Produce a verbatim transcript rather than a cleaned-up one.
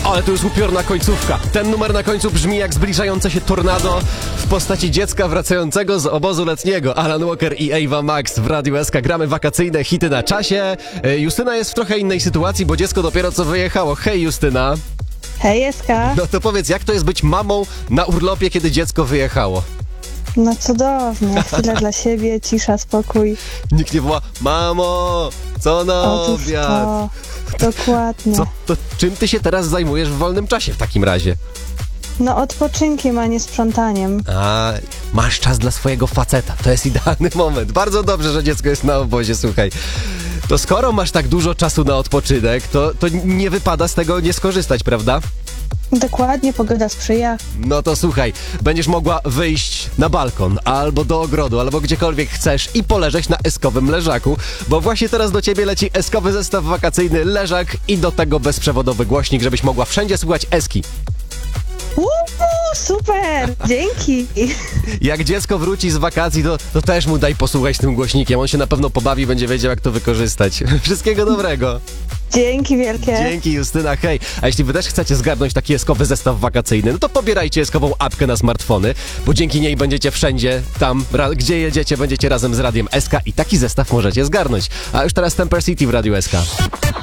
Ale to jest upiorna końcówka. Ten numer na końcu brzmi jak zbliżające się tornado w postaci dziecka wracającego z obozu letniego. Alan Walker i Ava Max w Radiu S K. Gramy wakacyjne hity na czasie. Justyna jest w trochę innej sytuacji, bo dziecko dopiero co wyjechało. Hej Justyna. Hej, Eska. No to powiedz, jak to jest być mamą na urlopie, kiedy dziecko wyjechało? No cudownie, chwilę dla siebie, cisza, spokój. Nikt nie woła, mamo, co na Otóż obiad? to, dokładnie. Co, to czym ty się teraz zajmujesz w wolnym czasie w takim razie? No odpoczynkiem, a nie sprzątaniem. A, masz czas dla swojego faceta, to jest idealny moment. Bardzo dobrze, że dziecko jest na obozie, słuchaj. To skoro masz tak dużo czasu na odpoczynek, to, to nie wypada z tego nie skorzystać, prawda? Dokładnie, pogoda sprzyja. No to słuchaj, będziesz mogła wyjść na balkon, albo do ogrodu, albo gdziekolwiek chcesz i poleżeć na eskowym leżaku, bo właśnie teraz do ciebie leci eskowy zestaw wakacyjny, leżak i do tego bezprzewodowy głośnik, żebyś mogła wszędzie słuchać eski. Uuu, super, dzięki. Jak dziecko wróci z wakacji, to, to też mu daj posłuchać tym głośnikiem, on się na pewno pobawi, będzie wiedział, jak to wykorzystać. Wszystkiego dobrego. Dzięki wielkie. Dzięki Justyna, hej. A jeśli wy też chcecie zgarnąć taki eskowy zestaw wakacyjny, no to pobierajcie eskową apkę na smartfony, bo dzięki niej będziecie wszędzie, tam, ra- gdzie jedziecie, będziecie razem z Radiem S K i taki zestaw możecie zgarnąć. A już teraz Temper City w Radiu S K.